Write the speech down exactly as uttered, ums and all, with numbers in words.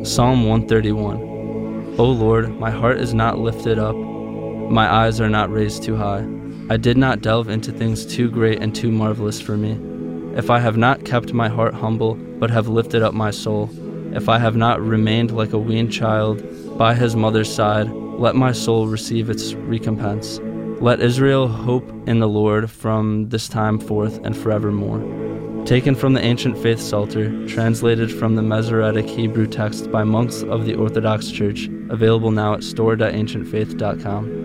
Psalm one thirty-one. O Lord, my heart is not lifted up, my eyes are not raised too high. I did not delve into things too great and too marvelous for me. If I have not kept my heart humble, but have lifted up my soul, if I have not remained like a weaned child by his mother's side, let my soul receive its recompense. Let Israel hope in the Lord from this time forth and forevermore. Taken from the Ancient Faith Psalter, translated from the Masoretic Hebrew text by monks of the Orthodox Church, available now at store dot ancient faith dot com.